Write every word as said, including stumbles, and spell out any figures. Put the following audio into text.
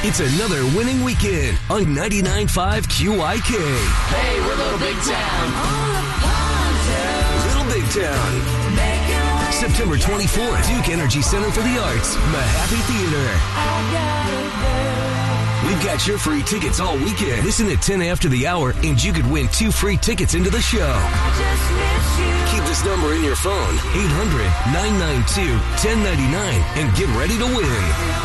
It's another winning weekend on ninety-nine point five Q I K. Hey, we're Little Big Town. Little Big Town. September twenty-fourth, Duke Energy Center for the Arts, Mahaffey Theater. We've got your free tickets all weekend. Listen at ten after the hour, and you could win two free tickets into the show. Keep this number in your phone, eight hundred, nine nine two, one oh nine nine, and get ready to win.